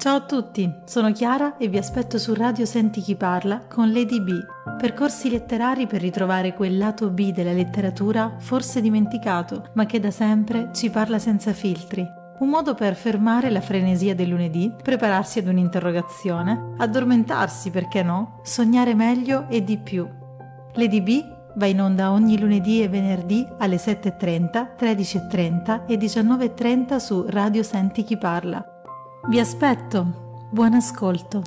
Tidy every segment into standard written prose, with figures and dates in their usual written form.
Ciao a tutti, sono Chiara e vi aspetto su Radio Senti Chi Parla con Lady B, percorsi letterari per ritrovare quel lato B della letteratura forse dimenticato, ma che da sempre ci parla senza filtri. Un modo per fermare la frenesia del lunedì, prepararsi ad un'interrogazione, addormentarsi, perché no, sognare meglio e di più. Lady B va in onda ogni lunedì e venerdì alle 7.30, 13.30 e 19.30 su Radio Senti Chi Parla. Vi aspetto, buon ascolto.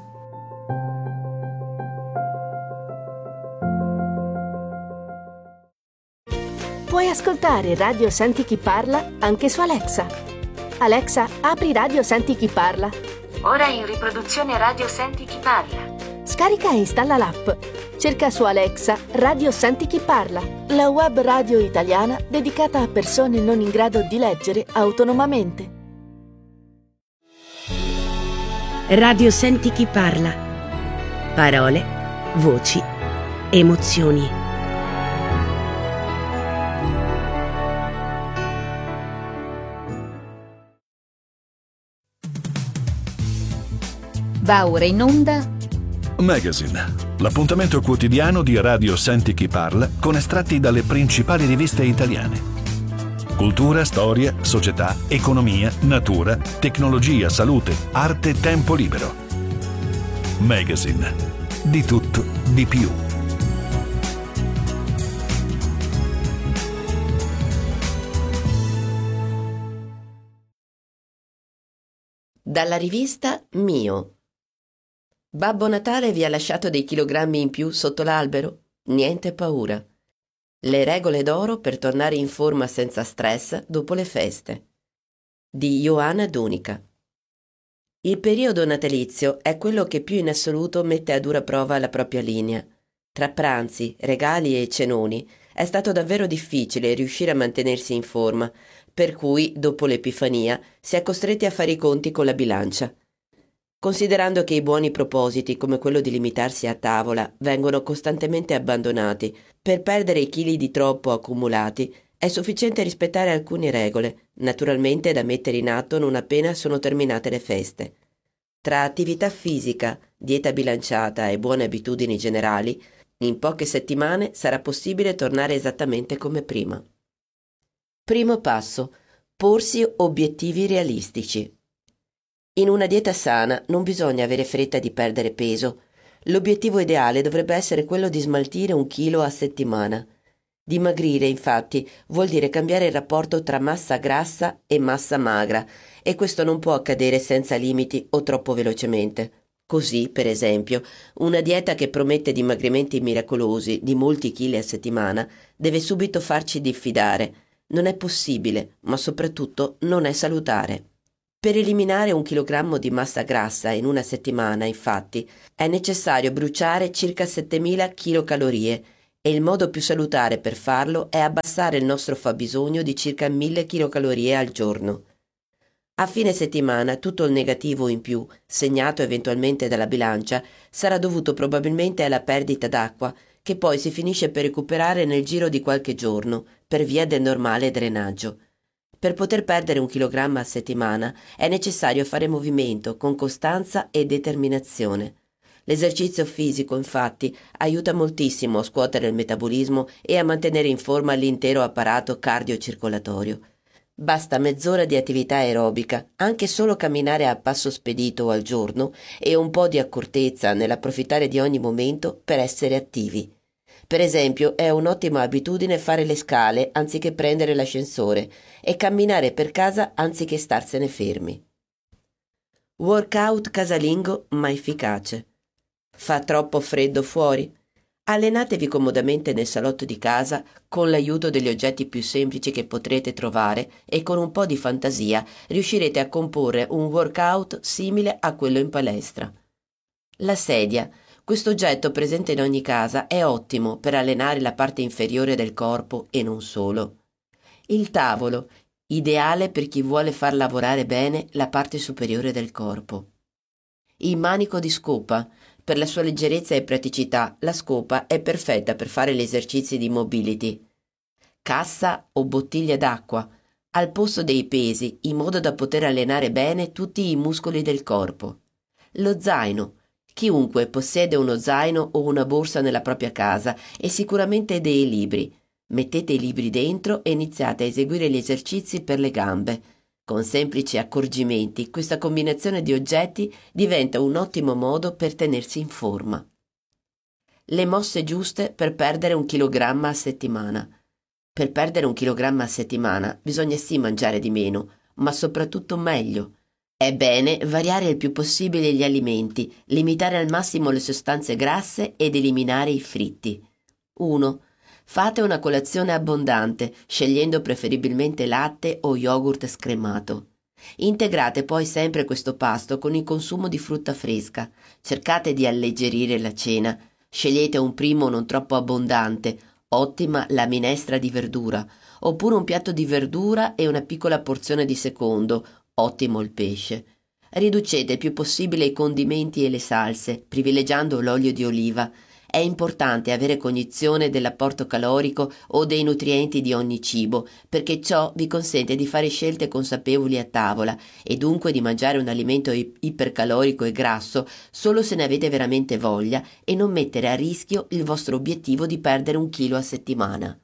Puoi ascoltare Radio Senti Chi Parla anche su Alexa. Alexa, apri Radio Senti Chi Parla. Ora in riproduzione Radio Senti Chi Parla. Scarica e installa l'app. Cerca su Alexa Radio Senti Chi Parla, la web radio italiana dedicata a persone non in grado di leggere autonomamente. Radio Senti Chi Parla. Parole, voci, emozioni. Va ora in onda Magazine, l'appuntamento quotidiano di Radio Senti Chi Parla con estratti dalle principali riviste italiane. Cultura, storia, società, economia, natura, tecnologia, salute, arte, tempo libero. Magazine. Di tutto, di più. Dalla rivista Mio. Babbo Natale vi ha lasciato dei chilogrammi in più sotto l'albero? Niente paura. Le regole d'oro per tornare in forma senza stress dopo le feste. Di Ioana Dunica. Il periodo natalizio è quello che più in assoluto mette a dura prova la propria linea. Tra pranzi, regali e cenoni è stato davvero difficile riuscire a mantenersi in forma, per cui, dopo l'Epifania, si è costretti a fare i conti con la bilancia. Considerando che i buoni propositi, come quello di limitarsi a tavola, vengono costantemente abbandonati per perdere i chili di troppo accumulati, è sufficiente rispettare alcune regole, naturalmente da mettere in atto non appena sono terminate le feste. Tra attività fisica, dieta bilanciata e buone abitudini generali, in poche settimane sarà possibile tornare esattamente come prima. Primo passo: porsi obiettivi realistici. In una dieta sana non bisogna avere fretta di perdere peso. L'obiettivo ideale dovrebbe essere quello di smaltire 1 chilo a settimana. Dimagrire, infatti, vuol dire cambiare il rapporto tra massa grassa e massa magra, e questo non può accadere senza limiti o troppo velocemente. Così, per esempio, una dieta che promette dimagrimenti miracolosi di molti chili a settimana deve subito farci diffidare. Non è possibile, ma soprattutto non è salutare. Per eliminare 1 chilogrammo di massa grassa in una settimana, infatti, è necessario bruciare circa 7.000 kcal e il modo più salutare per farlo è abbassare il nostro fabbisogno di circa 1.000 kcal al giorno. A fine settimana tutto il negativo in più, segnato eventualmente dalla bilancia, sarà dovuto probabilmente alla perdita d'acqua, che poi si finisce per recuperare nel giro di qualche giorno, per via del normale drenaggio. Per poter perdere 1 chilogrammo a settimana è necessario fare movimento con costanza e determinazione. L'esercizio fisico, infatti, aiuta moltissimo a scuotere il metabolismo e a mantenere in forma l'intero apparato cardiocircolatorio. Basta mezz'ora di attività aerobica, anche solo camminare a passo spedito al giorno, e un po' di accortezza nell'approfittare di ogni momento per essere attivi. Per esempio, è un'ottima abitudine fare le scale anziché prendere l'ascensore e camminare per casa anziché starsene fermi. Workout casalingo ma efficace. Fa troppo freddo fuori? Allenatevi comodamente nel salotto di casa con l'aiuto degli oggetti più semplici che potrete trovare e con un po' di fantasia riuscirete a comporre un workout simile a quello in palestra. La sedia. Questo oggetto presente in ogni casa è ottimo per allenare la parte inferiore del corpo e non solo. Il tavolo, ideale per chi vuole far lavorare bene la parte superiore del corpo. Il manico di scopa. Per la sua leggerezza e praticità, la scopa è perfetta per fare gli esercizi di mobility. Cassa o bottiglia d'acqua, al posto dei pesi, in modo da poter allenare bene tutti i muscoli del corpo. Lo zaino. Chiunque possiede uno zaino o una borsa nella propria casa e sicuramente dei libri. Mettete i libri dentro e iniziate a eseguire gli esercizi per le gambe. Con semplici accorgimenti, questa combinazione di oggetti diventa un ottimo modo per tenersi in forma. Le mosse giuste per perdere 1 chilogramma a settimana. Per perdere 1 chilogramma a settimana bisogna sì mangiare di meno, ma soprattutto meglio. È bene variare il più possibile gli alimenti, limitare al massimo le sostanze grasse ed eliminare i fritti. 1. Fate una colazione abbondante, scegliendo preferibilmente latte o yogurt scremato. Integrate poi sempre questo pasto con il consumo di frutta fresca. Cercate di alleggerire la cena. Scegliete un primo non troppo abbondante, ottima la minestra di verdura, oppure un piatto di verdura e una piccola porzione di secondo, ottimo il pesce. Riducete il più possibile i condimenti e le salse, privilegiando l'olio di oliva. È importante avere cognizione dell'apporto calorico o dei nutrienti di ogni cibo, perché ciò vi consente di fare scelte consapevoli a tavola e dunque di mangiare un alimento ipercalorico e grasso solo se ne avete veramente voglia e non mettere a rischio il vostro obiettivo di perdere 1 chilo a settimana.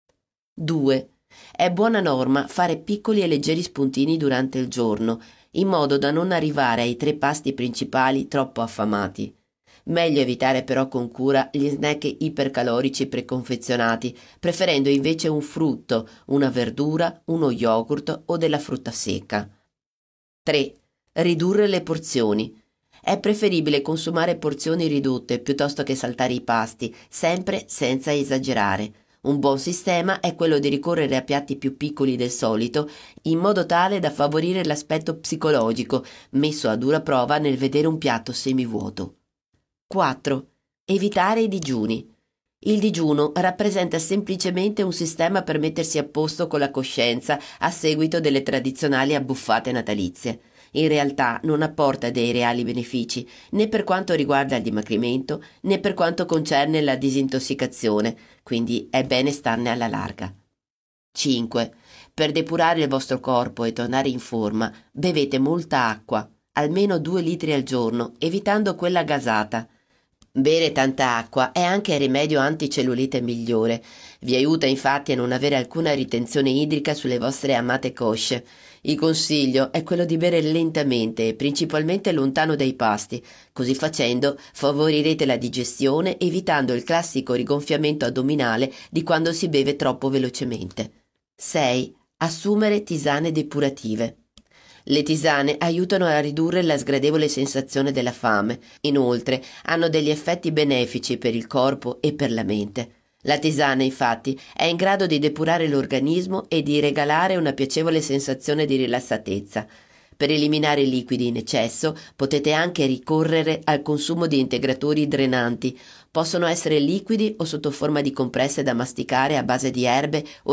2. È buona norma fare piccoli e leggeri spuntini durante il giorno, in modo da non arrivare ai 3 pasti principali troppo affamati. Meglio evitare però con cura gli snack ipercalorici preconfezionati, preferendo invece un frutto, una verdura, uno yogurt o della frutta secca. 3. Ridurre le porzioni. È preferibile consumare porzioni ridotte piuttosto che saltare i pasti, sempre senza esagerare. Un buon sistema è quello di ricorrere a piatti più piccoli del solito, in modo tale da favorire l'aspetto psicologico, messo a dura prova nel vedere un piatto semivuoto. 4. Evitare i digiuni. Il digiuno rappresenta semplicemente un sistema per mettersi a posto con la coscienza a seguito delle tradizionali abbuffate natalizie. In realtà non apporta dei reali benefici, né per quanto riguarda il dimagrimento, né per quanto concerne la disintossicazione, quindi è bene starne alla larga. 5. Per depurare il vostro corpo e tornare in forma, bevete molta acqua, almeno 2 litri al giorno, evitando quella gasata. Bere tanta acqua è anche il rimedio anticellulite migliore. Vi aiuta infatti a non avere alcuna ritenzione idrica sulle vostre amate cosce. Il consiglio è quello di bere lentamente e principalmente lontano dai pasti. Così facendo favorirete la digestione, evitando il classico rigonfiamento addominale di quando si beve troppo velocemente. 6. Assumere tisane depurative. Le tisane aiutano a ridurre la sgradevole sensazione della fame. Inoltre, hanno degli effetti benefici per il corpo e per la mente. La tisana, infatti, è in grado di depurare l'organismo e di regalare una piacevole sensazione di rilassatezza. Per eliminare i liquidi in eccesso, potete anche ricorrere al consumo di integratori drenanti. Possono essere liquidi o sotto forma di compresse da masticare a base di erbe o